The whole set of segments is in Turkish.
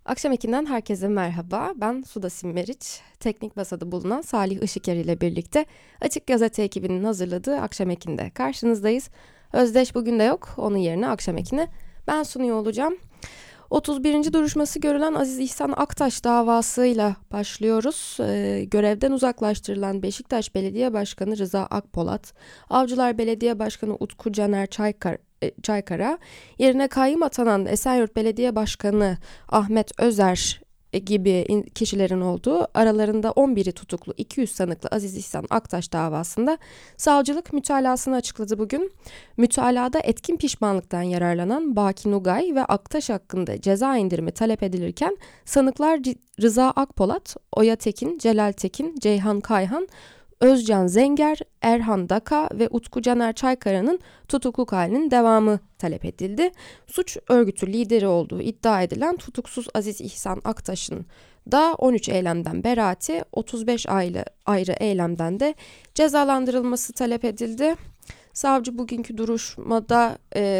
Akşam Eki'nden herkese merhaba. Ben Suda Simmeriç. Teknik Masa'da bulunan Salih Işıker ile birlikte Açık Gazete ekibinin hazırladığı Akşam Eki'nde karşınızdayız. Özdeş bugün de yok. Onun yerine Akşam Eki'ni ben sunuyor olacağım. 31. duruşması görülen Aziz İhsan Aktaş davasıyla başlıyoruz. Görevden uzaklaştırılan Beşiktaş Belediye Başkanı Rıza Akpolat, Avcılar Belediye Başkanı Utku Caner Çaykara, yerine kayyım atanan Esenyurt Belediye Başkanı Ahmet Özer gibi kişilerin olduğu, aralarında 11'i tutuklu 200 sanıklı Aziz İhsan Aktaş davasında savcılık mütalasını açıkladı bugün. Mütalada etkin pişmanlıktan yararlanan Baki Nugay ve Aktaş hakkında ceza indirimi talep edilirken sanıklar Rıza Akpolat, Oya Tekin, Celal Tekin, Ceyhan Kayhan, Özcan Zenger, Erhan Daka ve Utku Caner Çaykara'nın tutukluk halinin devamı talep edildi. Suç örgütü lideri olduğu iddia edilen tutuksuz Aziz İhsan Aktaş'ın da 13 eylemden beraati, 35 ayrı eylemden de cezalandırılması talep edildi. Savcı bugünkü duruşmada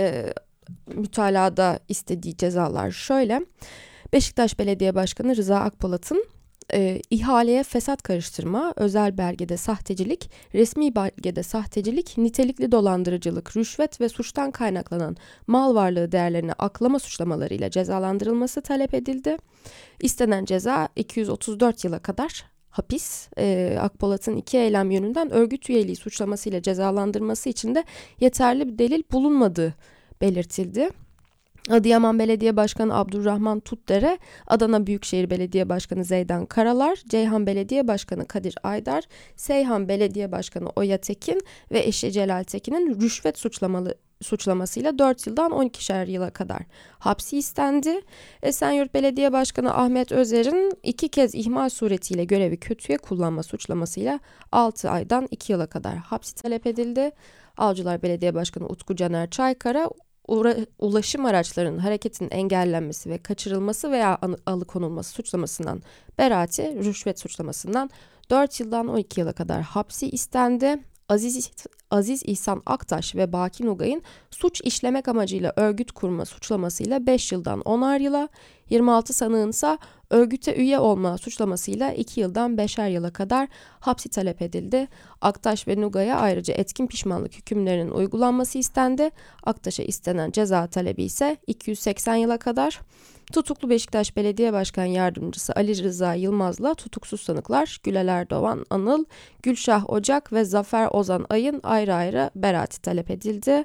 mütalada istediği cezalar şöyle: Beşiktaş Belediye Başkanı Rıza Akpolat'ın ihaleye fesat karıştırma, özel belgede sahtecilik, resmi belgede sahtecilik, nitelikli dolandırıcılık, rüşvet ve suçtan kaynaklanan mal varlığı değerlerini aklama suçlamalarıyla cezalandırılması talep edildi. İstenen ceza 234 yıla kadar hapis. Akpolat'ın 2 eylem yönünden örgüt üyeliği suçlamasıyla cezalandırması için de yeterli bir delil bulunmadığı belirtildi. Adıyaman Belediye Başkanı Abdurrahman Tutdere, Adana Büyükşehir Belediye Başkanı Zeydan Karalar, Ceyhan Belediye Başkanı Kadir Aydar, Seyhan Belediye Başkanı Oya Tekin ve eşi Celal Tekin'in rüşvet suçlamasıyla 4 yıldan 12'şer yıla kadar hapsi istendi. Esenyurt Belediye Başkanı Ahmet Özer'in 2 kez ihmal suretiyle görevi kötüye kullanma suçlamasıyla 6 aydan 2 yıla kadar hapsi talep edildi. Avcılar Belediye Başkanı Utku Caner Çaykara, ulaşım araçlarının hareketinin engellenmesi ve kaçırılması veya alıkonulması suçlamasından beraati, rüşvet suçlamasından 4 yıldan 12 yıla kadar hapsi istendi. Aziz İhsan Aktaş ve Baki Nugay'ın suç işlemek amacıyla örgüt kurma suçlamasıyla 5 yıldan 10'ar yıla, 26 sanığın ise örgüte üye olma suçlamasıyla 2 yıldan 5'er yıla kadar hapsi talep edildi. Aktaş ve Nugay'a ayrıca etkin pişmanlık hükümlerinin uygulanması istendi. Aktaş'a istenen ceza talebi ise 280 yıla kadar. Tutuklu Beşiktaş Belediye Başkan Yardımcısı Ali Rıza Yılmaz'la tutuksuz sanıklar Gülel Erdoğan Anıl, Gülşah Ocak ve Zafer Ozan Ay'ın ayrı ayrı beraati talep edildi.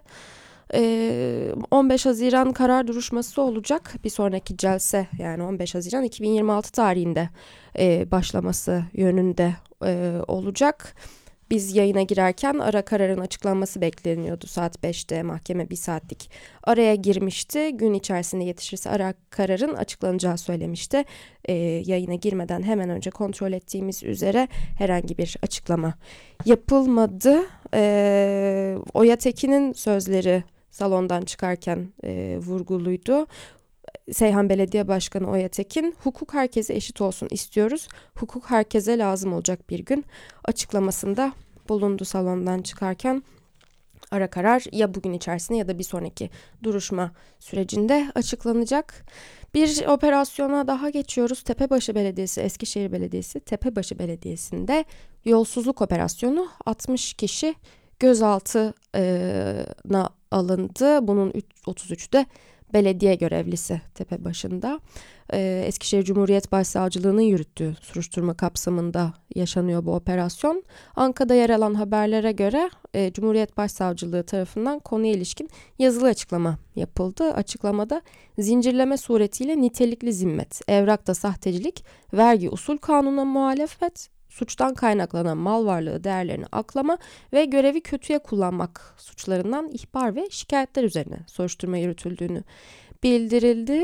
15 Haziran karar duruşması olacak. Bir sonraki celse, yani 15 Haziran 2026 tarihinde başlaması yönünde olacak. Biz yayına girerken ara kararın açıklanması bekleniyordu. Saat 5'te mahkeme 1 saatlik araya girmişti. Gün içerisinde yetişirse ara kararın açıklanacağı söylemişti. Yayına girmeden hemen önce kontrol ettiğimiz üzere herhangi bir açıklama yapılmadı. Oya Tekin'in sözleri salondan çıkarken vurguluydu. Seyhan Belediye Başkanı Oya Tekin, hukuk herkese eşit olsun istiyoruz. Hukuk herkese lazım olacak bir gün açıklamasında bulundu salondan çıkarken. Ara karar ya bugün içerisinde ya da bir sonraki duruşma sürecinde açıklanacak. Bir operasyona daha geçiyoruz. Tepebaşı Belediyesi, Eskişehir Belediyesi, Tepebaşı Belediyesi'nde yolsuzluk operasyonu, 60 kişi gözaltına alındı. Bunun 33'ü de belediye görevlisi Tepebaşı'nda. Eskişehir Cumhuriyet Başsavcılığı'nın yürüttüğü soruşturma kapsamında yaşanıyor bu operasyon. Anka'da yer alan haberlere göre Cumhuriyet Başsavcılığı tarafından konuya ilişkin yazılı açıklama yapıldı. Açıklamada zincirleme suretiyle nitelikli zimmet, evrakta sahtecilik, vergi usul kanununa muhalefet, suçtan kaynaklanan mal varlığı değerlerini aklama ve görevi kötüye kullanmak suçlarından ihbar ve şikayetler üzerine soruşturma yürütüldüğünü bildirildi.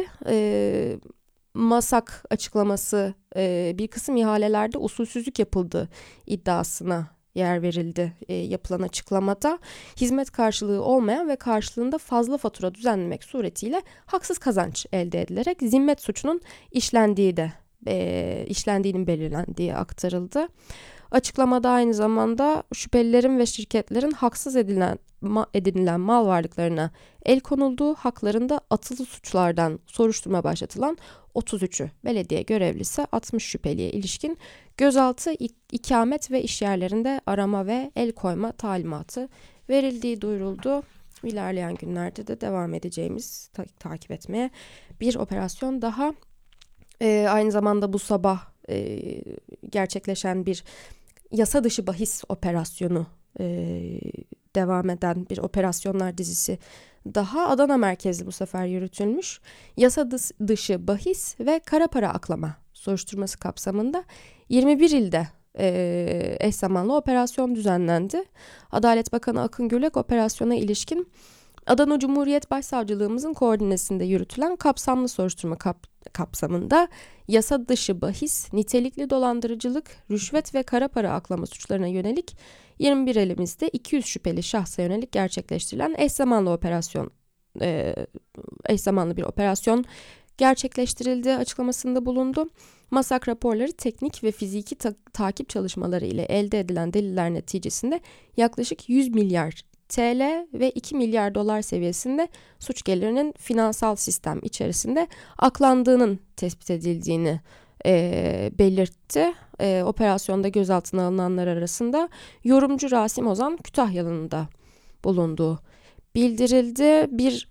MASAK açıklaması, bir kısım ihalelerde usulsüzlük yapıldığı iddiasına yer verildi yapılan açıklamada. Hizmet karşılığı olmayan ve karşılığında fazla fatura düzenlemek suretiyle haksız kazanç elde edilerek zimmet suçunun işlendiğinin belirlendiği aktarıldı. Açıklamada aynı zamanda şüphelilerin ve şirketlerin haksız edinilen mal varlıklarına el konulduğu, haklarında atılı suçlardan soruşturma başlatılan 33'ü belediye görevlisi 60 şüpheliye ilişkin gözaltı, ikamet ve işyerlerinde arama ve el koyma talimatı verildiği duyuruldu. İlerleyen günlerde de devam edeceğimiz, takip etmeye bir operasyon daha. Aynı zamanda bu sabah gerçekleşen bir yasa dışı bahis operasyonu, devam eden bir operasyonlar dizisi daha Adana merkezli bu sefer yürütülmüş. Yasa dışı bahis ve kara para aklama soruşturması kapsamında 21 ilde eş zamanlı operasyon düzenlendi. Adalet Bakanı Akın Gürlek operasyona ilişkin Adana Cumhuriyet Başsavcılığımızın koordinesinde yürütülen kapsamlı soruşturma kapsamında yasa dışı bahis, nitelikli dolandırıcılık, rüşvet ve kara para aklama suçlarına yönelik 21 elimizde 200 şüpheli şahsa yönelik gerçekleştirilen eş zamanlı bir operasyon gerçekleştirildi açıklamasında bulundu. Masak raporları, teknik ve fiziki takip çalışmaları ile elde edilen deliller neticesinde yaklaşık 100 milyar TL ve 2 milyar dolar seviyesinde suç gelirinin finansal sistem içerisinde aklandığının tespit edildiğini belirtti. Operasyonda gözaltına alınanlar arasında yorumcu Rasim Ozan Kütahyalı'nın da bulunduğu bildirildi. Bir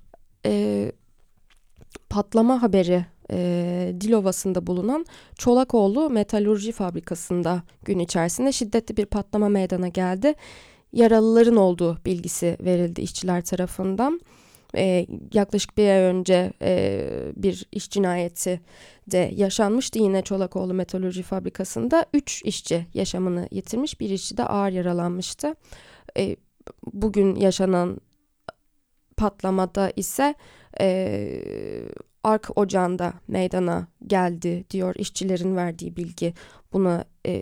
patlama haberi Dilovası'nda bulunan Çolakoğlu Metalurji Fabrikası'nda gün içerisinde şiddetli bir patlama meydana geldi. Yaralıların olduğu bilgisi verildi işçiler tarafından. Yaklaşık bir ay önce bir iş cinayeti de yaşanmıştı yine Çolakoğlu Metalurji Fabrikası'nda. 3 işçi yaşamını yitirmiş, bir işçi de ağır yaralanmıştı. Bugün yaşanan patlamada ise ark ocağında meydana geldi diyor, işçilerin verdiği bilgi buna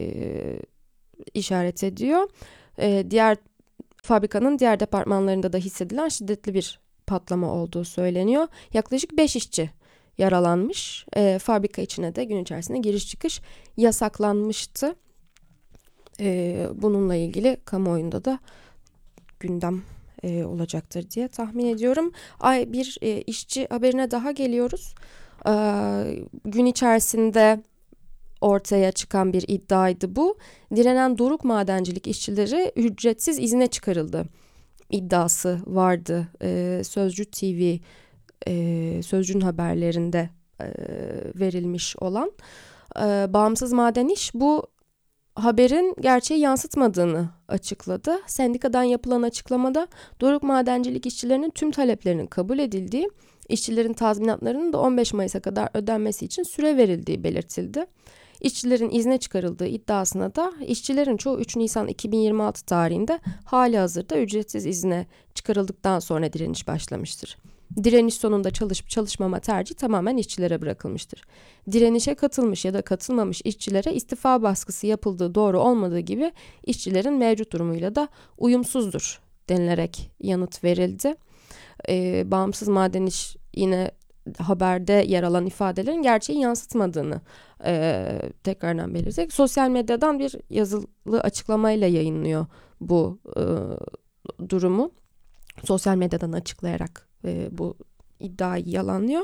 işaret ediyor. Diğer fabrikanın diğer departmanlarında da hissedilen şiddetli bir patlama olduğu söyleniyor. Yaklaşık 5 işçi yaralanmış. Fabrika içine de gün içerisinde giriş çıkış yasaklanmıştı. Bununla ilgili kamuoyunda da gündem olacaktır diye tahmin ediyorum. Bir işçi haberine daha geliyoruz. Gün içerisinde ortaya çıkan bir iddiaydı bu. Direnen Doruk Madencilik işçileri ücretsiz izne çıkarıldı iddiası vardı. Sözcü TV, Sözcü'nün haberlerinde verilmiş olan. Bağımsız Maden İş bu haberin gerçeği yansıtmadığını açıkladı. Sendikadan yapılan açıklamada Doruk Madencilik işçilerinin tüm taleplerinin kabul edildiği, işçilerin tazminatlarının da 15 Mayıs'a kadar ödenmesi için süre verildiği belirtildi. İşçilerin izne çıkarıldığı iddiasına da işçilerin çoğu 3 Nisan 2026 tarihinde hali hazırda ücretsiz izne çıkarıldıktan sonra direniş başlamıştır. Direniş sonunda çalışıp çalışmama tercih tamamen işçilere bırakılmıştır. Direnişe katılmış ya da katılmamış işçilere istifa baskısı yapıldığı doğru olmadığı gibi işçilerin mevcut durumuyla da uyumsuzdur denilerek yanıt verildi. Bağımsız Maden İş yine haberde yer alan ifadelerin gerçeği yansıtmadığını tekrardan belirterek sosyal medyadan bir yazılı açıklamayla yayınlıyor bu durumu. Sosyal medyadan açıklayarak bu iddiayı yalanlıyor.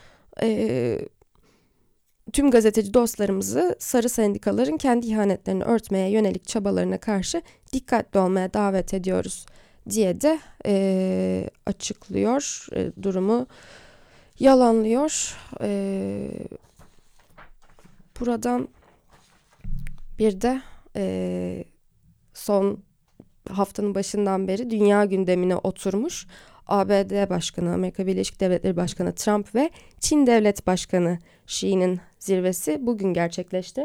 Tüm gazeteci dostlarımızı sarı sendikaların kendi ihanetlerini örtmeye yönelik çabalarına karşı dikkatli olmaya davet ediyoruz diye de açıklıyor, durumu yalanlıyor. Buradan bir de son haftanın başından beri dünya gündemine oturmuş ABD Başkanı, Amerika Birleşik Devletleri Başkanı Trump ve Çin Devlet Başkanı Xi'nin zirvesi bugün gerçekleşti.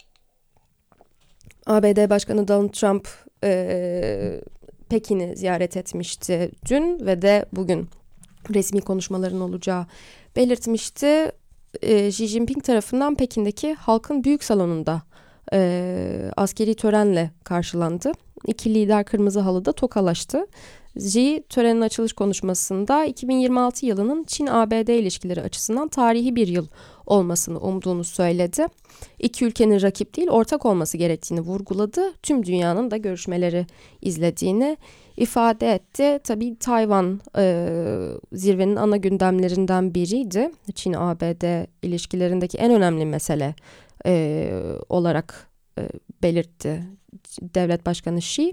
ABD Başkanı Donald Trump Pekin'i ziyaret etmişti dün ve de bugün resmi konuşmaların olacağı belirtmişti. Xi Jinping tarafından Pekin'deki halkın büyük salonunda askeri törenle karşılandı. İki lider kırmızı halıda tokalaştı. Xi törenin açılış konuşmasında 2026 yılının Çin-ABD ilişkileri açısından tarihi bir yıl olmasını umduğunu söyledi. İki ülkenin rakip değil, ortak olması gerektiğini vurguladı. Tüm dünyanın da görüşmeleri izlediğini ifade etti. Tabii Tayvan zirvenin ana gündemlerinden biriydi. Çin-ABD ilişkilerindeki en önemli mesele olarak belirtti devlet başkanı Xi.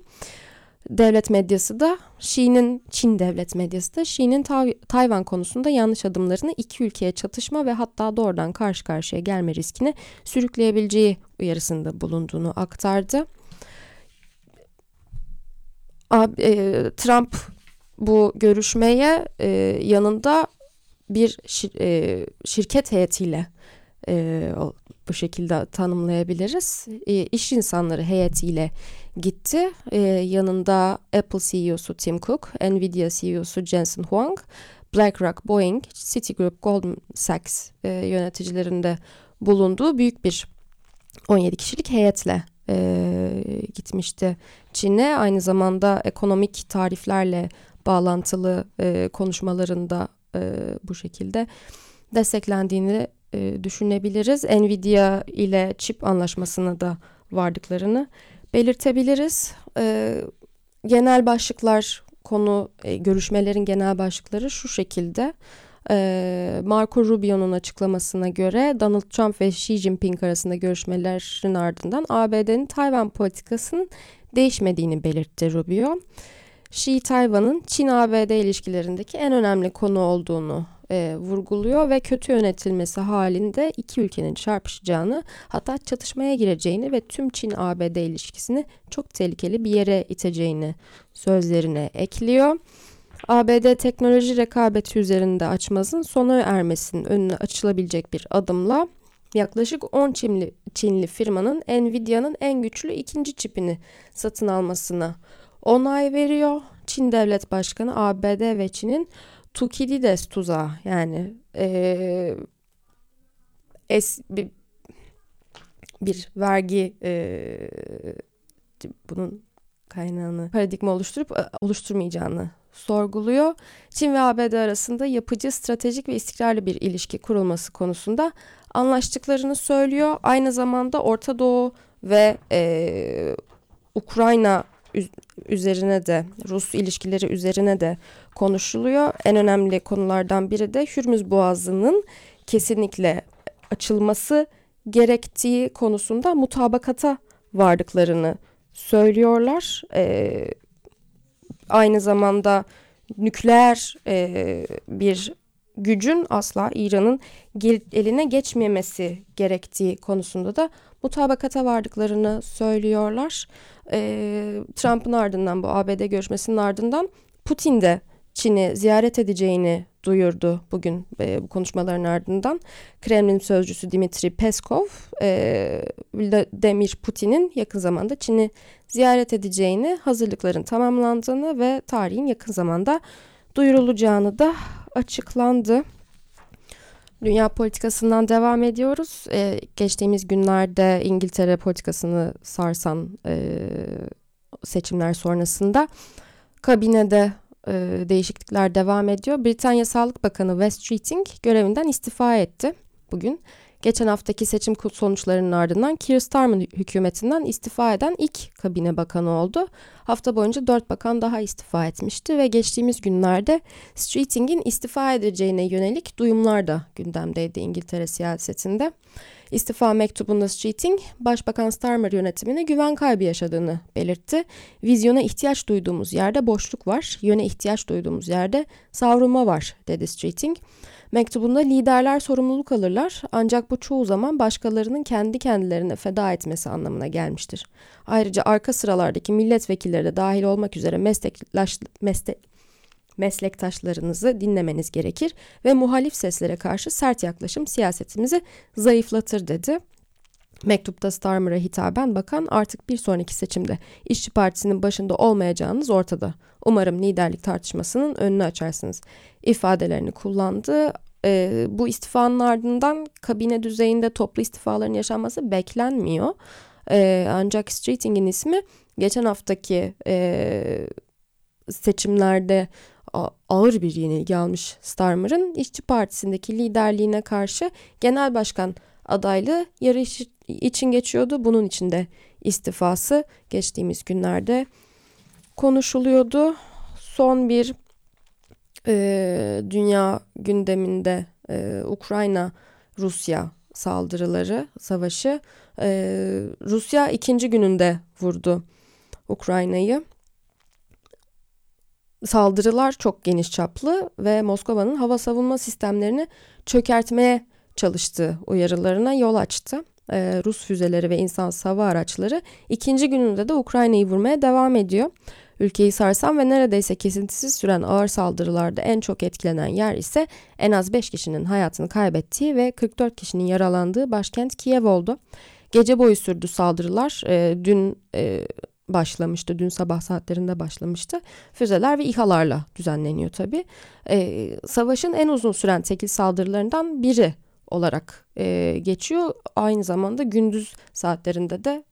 Çin devlet medyası da Xi'nin Tayvan konusunda yanlış adımlarını iki ülkeye çatışma ve hatta doğrudan karşı karşıya gelme riskine sürükleyebileceği uyarısında bulunduğunu aktardı. Trump bu görüşmeye yanında bir şirket heyetiyle bu şekilde tanımlayabiliriz. İş insanları heyetiyle gitti. Yanında Apple CEO'su Tim Cook, Nvidia CEO'su Jensen Huang, BlackRock, Boeing, Citigroup, Goldman Sachs yöneticilerinde bulunduğu büyük bir 17 kişilik heyetle gitmişti Çin'e. Aynı zamanda ekonomik tariflerle bağlantılı konuşmalarında bu şekilde desteklendiğini düşünebiliriz. Nvidia ile çip anlaşmasına da vardıklarını belirtebiliriz. Genel başlıklar görüşmelerin genel başlıkları şu şekilde. Marco Rubio'nun açıklamasına göre Donald Trump ve Xi Jinping arasında görüşmelerin ardından ABD'nin Tayvan politikasının değişmediğini belirtti Rubio. Xi, Tayvan'ın Çin-ABD ilişkilerindeki en önemli konu olduğunu vurguluyor ve kötü yönetilmesi halinde iki ülkenin çarpışacağını, hatta çatışmaya gireceğini ve tüm Çin-ABD ilişkisini çok tehlikeli bir yere iteceğini sözlerine ekliyor. ABD teknoloji rekabeti üzerinde açmazın sona ermesinin önüne açılabilecek bir adımla yaklaşık 10 Çinli firmanın Nvidia'nın en güçlü ikinci çipini satın almasına onay veriyor. Çin Devlet Başkanı ABD ve Çin'in Tukidides tuzağı, yani bir vergi bunun kaynağını paradigma oluşturup oluşturmayacağını sorguluyor. Çin ve ABD arasında yapıcı, stratejik ve istikrarlı bir ilişki kurulması konusunda anlaştıklarını söylüyor. Aynı zamanda Orta Doğu ve Ukrayna üzerine de, Rus ilişkileri üzerine de konuşuluyor. En önemli konulardan biri de Hürmüz Boğazı'nın kesinlikle açılması gerektiği konusunda mutabakata vardıklarını söylüyorlar. Aynı zamanda nükleer bir gücün asla İran'ın eline geçmemesi gerektiği konusunda da mutabakata vardıklarını söylüyorlar. Trump'ın ardından, bu ABD görüşmesinin ardından Putin de Çin'i ziyaret edeceğini duyurdu bugün bu konuşmaların ardından. Kremlin sözcüsü Dmitri Peskov, Vladimir Putin'in yakın zamanda Çin'i ziyaret edeceğini, hazırlıkların tamamlandığını ve tarihin yakın zamanda duyurulacağını da açıklandı. Dünya politikasından devam ediyoruz. Geçtiğimiz günlerde İngiltere politikasını sarsan seçimler sonrasında kabinede değişiklikler devam ediyor. Britanya Sağlık Bakanı Wes Keating görevinden istifa etti bugün. Geçen haftaki seçim sonuçlarının ardından Keir Starmer hükümetinden istifa eden ilk kabine bakanı oldu. Hafta boyunca 4 bakan daha istifa etmişti ve geçtiğimiz günlerde Keating'in istifa edeceğine yönelik duyumlar da gündemdeydi İngiltere siyasetinde. İstifa mektubunda Keating, Başbakan Starmer yönetimine güven kaybı yaşadığını belirtti. Vizyona ihtiyaç duyduğumuz yerde boşluk var, yöne ihtiyaç duyduğumuz yerde savrulma var, dedi Keating. Mektubunda liderler sorumluluk alırlar, ancak bu çoğu zaman başkalarının kendi kendilerine feda etmesi anlamına gelmiştir. Ayrıca arka sıralardaki milletvekilleri de dahil olmak üzere meslektaşlarınızı dinlemeniz gerekir ve muhalif seslere karşı sert yaklaşım siyasetimizi zayıflatır, dedi. Mektupta Starmer'a hitaben bakan, artık bir sonraki seçimde İşçi Partisi'nin başında olmayacağınız ortada. Umarım liderlik tartışmasının önünü açarsınız ifadelerini kullandı. Bu istifanın ardından kabine düzeyinde toplu istifaların yaşanması beklenmiyor. Ancak Keating'in ismi geçen haftaki seçimlerde ağır bir yenilgi almış Starmer'ın İşçi Partisi'ndeki liderliğine karşı genel başkan adaylığı yarış için geçiyordu. Bunun için de istifası geçtiğimiz günlerde konuşuluyordu. Son bir dünya gündeminde Ukrayna-Rusya saldırıları, savaşı. Rusya ikinci gününde vurdu Ukrayna'yı. Saldırılar çok geniş çaplı ve Moskova'nın hava savunma sistemlerini çökertmeye çalıştığı uyarılarına yol açtı. Rus füzeleri ve insansız hava araçları ikinci gününde de Ukrayna'yı vurmaya devam ediyor. Ülkeyi sarsan ve neredeyse kesintisiz süren ağır saldırılarda en çok etkilenen yer ise en az 5 kişinin hayatını kaybettiği ve 44 kişinin yaralandığı başkent Kiev oldu. Gece boyu sürdü saldırılar. Dün başlamıştı. Dün sabah saatlerinde başlamıştı. Füzeler ve İHA'larla düzenleniyor tabii. Savaşın en uzun süren tekil saldırılarından biri olarak geçiyor. Aynı zamanda gündüz saatlerinde de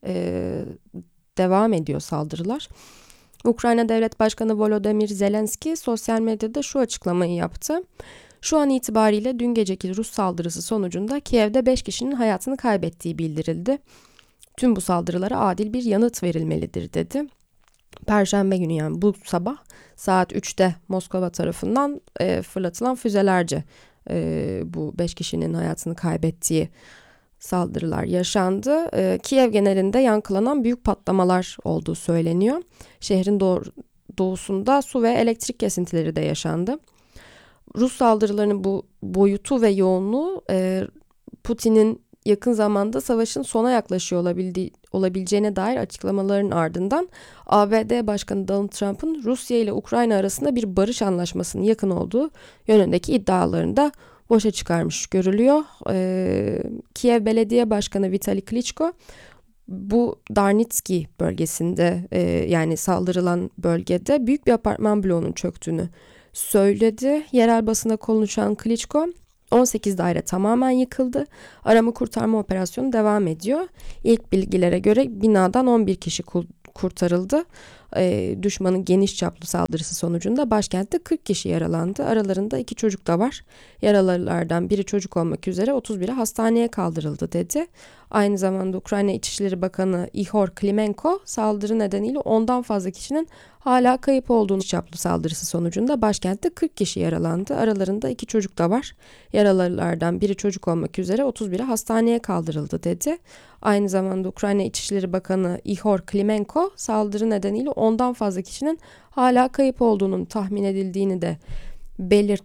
devam ediyor saldırılar. Ukrayna Devlet Başkanı Volodymyr Zelenski sosyal medyada şu açıklamayı yaptı. Şu an itibariyle dün geceki Rus saldırısı sonucunda Kiev'de 5 kişinin hayatını kaybettiği bildirildi. Tüm bu saldırılara adil bir yanıt verilmelidir dedi. Perşembe günü yani bu sabah saat 3'te Moskova tarafından fırlatılan füzelerce bu 5 kişinin hayatını kaybettiği saldırılar yaşandı. Kiev genelinde yankılanan büyük patlamalar olduğu söyleniyor. Şehrin doğusunda su ve elektrik kesintileri de yaşandı. Rus saldırılarının bu boyutu ve yoğunluğu Putin'in yakın zamanda savaşın sona yaklaşıyor olabileceğine dair açıklamaların ardından ABD Başkanı Donald Trump'ın Rusya ile Ukrayna arasında bir barış anlaşmasının yakın olduğu yönündeki iddialarını da boşa çıkarmış görülüyor. Kiev Belediye Başkanı Vitali Klitschko bu Darnitski bölgesinde yani saldırılan bölgede büyük bir apartman bloğunun çöktüğünü söyledi. Yerel basına konuşan Klitschko 18 daire tamamen yıkıldı. Arama kurtarma operasyonu devam ediyor. İlk bilgilere göre binadan 11 kişi kurtarıldı. Düşmanın geniş çaplı saldırısı sonucunda başkentte 40 kişi yaralandı. Aralarında 2 çocuk da var. Yaralılardan biri çocuk olmak üzere 31'i hastaneye kaldırıldı dedi. Aynı zamanda Ukrayna İçişleri Bakanı Ihor Klimenko saldırı nedeniyle 10'dan fazla kişinin hala kayıp olduğunu çaplı saldırısı sonucunda başkentte 40 kişi yaralandı. Aralarında 2 çocuk da var. Yaralılardan biri çocuk olmak üzere 31'i hastaneye kaldırıldı dedi. Aynı zamanda Ukrayna İçişleri Bakanı Ihor Klimenko saldırı nedeniyle 10'dan fazla kişinin hala kayıp olduğunun tahmin edildiğini de belirtti.